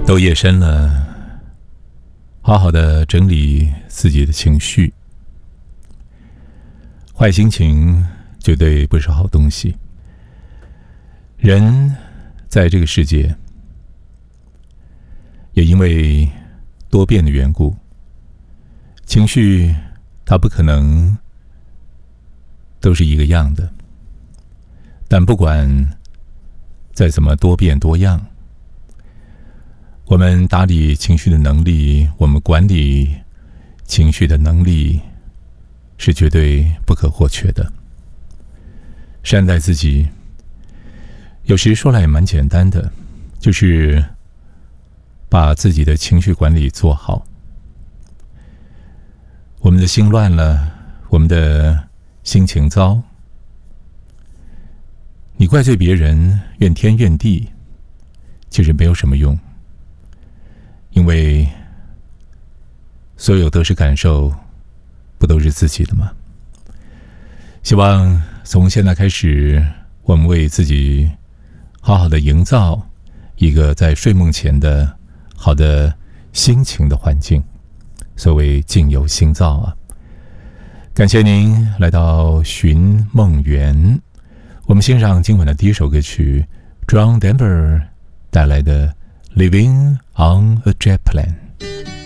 都夜深了，好好的整理自己的情绪。坏心情绝对不是好东西。人在这个世界，也因为多变的缘故，情绪它不可能都是一个样的。但不管再怎么多变多样，我们打理情绪的能力，我们管理情绪的能力是绝对不可或缺的。善待自己，有时说来也蛮简单的，就是把自己的情绪管理做好。我们的心乱了，我们的心情糟，你怪罪别人，怨天怨地，其实没有什么用。因为所有得失感受不都是自己的吗？希望从现在开始，我们为自己好好的营造一个在睡梦前的好的心情的环境。所谓境由心造啊。感谢您来到寻梦园，我们欣赏今晚的第一首歌曲 John Denver 带来的 Living on a Jet Plane。